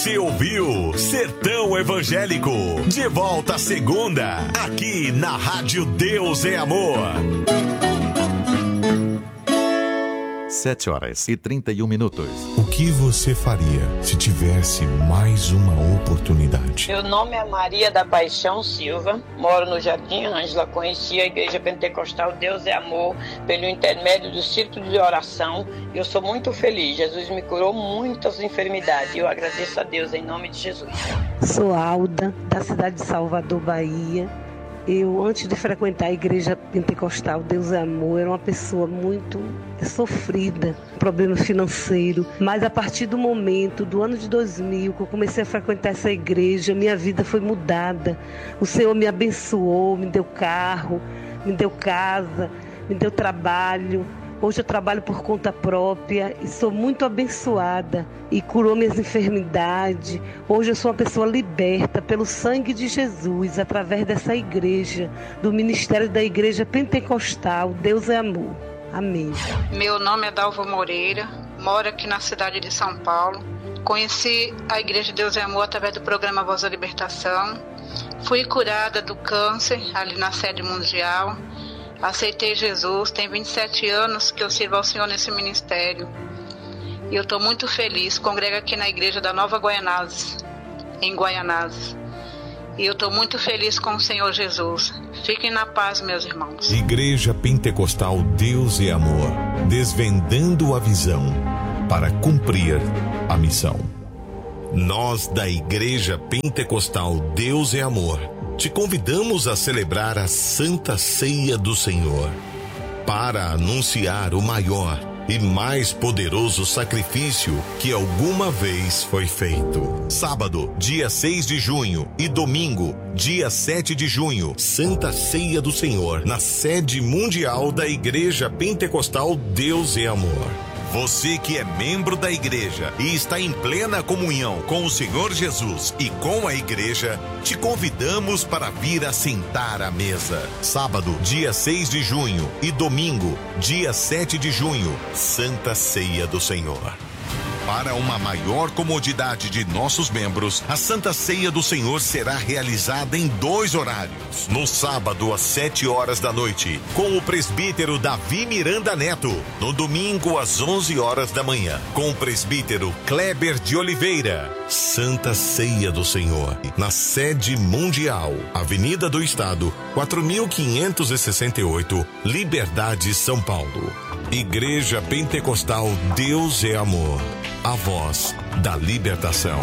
Você ouviu Sertão Evangélico. De volta segunda, aqui na Rádio Deus é Amor. 7h31. O que você faria se tivesse mais uma oportunidade? Meu nome é Maria da Paixão Silva, moro no Jardim Ângela, conheci a Igreja Pentecostal Deus é Amor pelo intermédio do círculo de oração e eu sou muito feliz. Jesus me curou muitas enfermidades e eu agradeço a Deus em nome de Jesus. Sou Alda, da cidade de Salvador, Bahia. Eu, antes de frequentar a Igreja Pentecostal Deus é Amor, era uma pessoa muito sofrida, problema financeiro. Mas a partir do momento, do ano de 2000, que eu comecei a frequentar essa igreja, minha vida foi mudada. O Senhor me abençoou, me deu carro, me deu casa, me deu trabalho. Hoje eu trabalho por conta própria e sou muito abençoada e curou minhas enfermidades. Hoje eu sou uma pessoa liberta pelo sangue de Jesus através dessa igreja, do ministério da Igreja Pentecostal Deus é Amor. Amém. Meu nome é Dalva Moreira, moro aqui na cidade de São Paulo. Conheci a Igreja Deus é Amor através do programa Voz da Libertação. Fui curada do câncer ali na sede mundial. Aceitei Jesus, tem 27 anos que eu sirvo ao Senhor nesse ministério. E eu estou muito feliz, congrego aqui na igreja da Nova Guaianazes, em Guaianazes. E eu estou muito feliz com o Senhor Jesus. Fiquem na paz, meus irmãos. Igreja Pentecostal Deus é Amor, desvendando a visão para cumprir a missão. Nós da Igreja Pentecostal Deus é Amor te convidamos a celebrar a Santa Ceia do Senhor para anunciar o maior e mais poderoso sacrifício que alguma vez foi feito. Sábado, dia 6 de junho e domingo, dia 7 de junho, Santa Ceia do Senhor, na sede mundial da Igreja Pentecostal Deus é Amor. Você que é membro da igreja e está em plena comunhão com o Senhor Jesus e com a igreja, te convidamos para vir assentar à mesa. Sábado, dia 6 de junho e domingo, dia 7 de junho, Santa Ceia do Senhor. Para uma maior comodidade de nossos membros, a Santa Ceia do Senhor será realizada em 2 horários. No sábado, às 7 horas da noite, com o presbítero Davi Miranda Neto. No domingo, às 11 horas da manhã, com o presbítero Kleber de Oliveira. Santa Ceia do Senhor, na sede mundial, Avenida do Estado, 4568, Liberdade, São Paulo. Igreja Pentecostal Deus é Amor, a voz da libertação.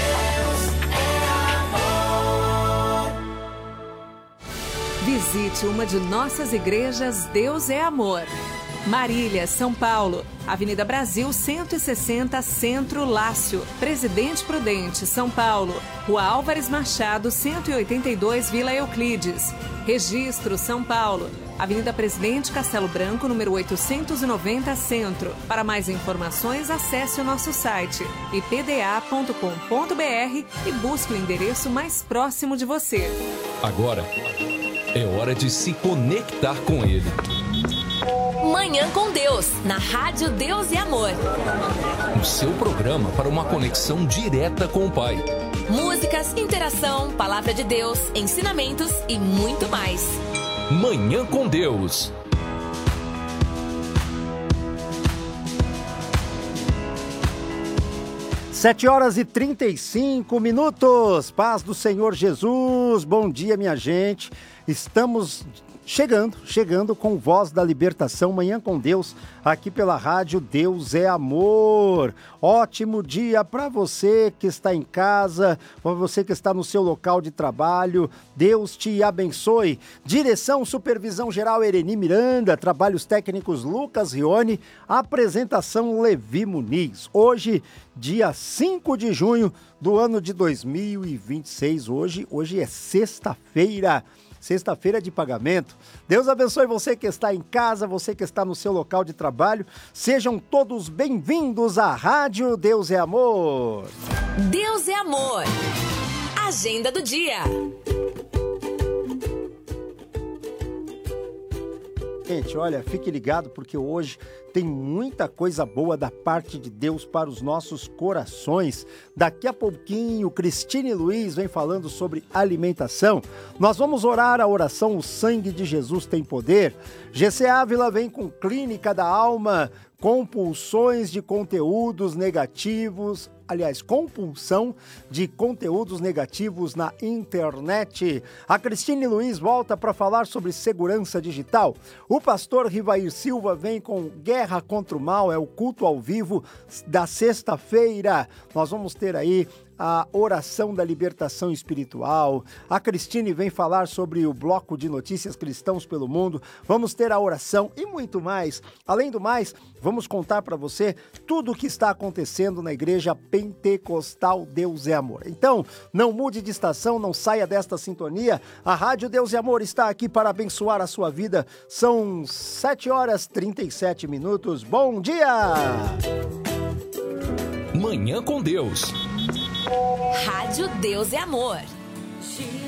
Visite uma de nossas igrejas Deus é Amor. Marília, São Paulo, Avenida Brasil 160, Centro Lácio, Presidente Prudente, São Paulo, Rua Álvares Machado 182, Vila Euclides, Registro, São Paulo, Avenida Presidente Castelo Branco, número 890, Centro. Para mais informações, acesse o nosso site ipda.com.br e busque o endereço mais próximo de você. Agora é hora de se conectar com Ele. Manhã com Deus, na Rádio Deus e Amor. O seu programa para uma conexão direta com o Pai. Músicas, interação, palavra de Deus, ensinamentos e muito mais. Manhã com Deus. Sete horas e 35 minutos. Paz do Senhor Jesus. Bom dia, minha gente. Estamos chegando com Voz da Libertação, Manhã com Deus, aqui pela rádio Deus é Amor. Ótimo dia para você que está em casa, para você que está no seu local de trabalho. Deus te abençoe. Direção, supervisão geral Ereni Miranda, trabalhos técnicos Lucas Rione, apresentação Levi Muniz. Hoje, dia 5 de junho do ano de 2026. Hoje é sexta-feira. Sexta-feira de pagamento. Deus abençoe você que está em casa, você que está no seu local de trabalho. Sejam todos bem-vindos à Rádio Deus é Amor. Deus é Amor. Agenda do dia. Gente, olha, fique ligado porque hoje tem muita coisa boa da parte de Deus para os nossos corações. Daqui a pouquinho, Cristine Luiz vem falando sobre alimentação. Nós vamos orar a oração O Sangue de Jesus Tem Poder. GC Ávila vem com Clínica da Alma, compulsões de conteúdos negativos, compulsão de conteúdos negativos na internet. A Cristine Luiz volta para falar sobre segurança digital. O pastor Rivair Silva vem com Guerra contra o Mal, é o culto ao vivo da sexta-feira. Nós vamos ter aí a oração da libertação espiritual. A Cristine vem falar sobre o bloco de notícias cristãos pelo mundo. Vamos ter a oração e muito mais. Além do mais, vamos contar para você tudo o que está acontecendo na Igreja Pentecostal Deus é Amor. Então, não mude de estação, não saia desta sintonia. A Rádio Deus é Amor está aqui para abençoar a sua vida. São 7h37. Bom dia! Manhã com Deus. Rádio Deus é Amor.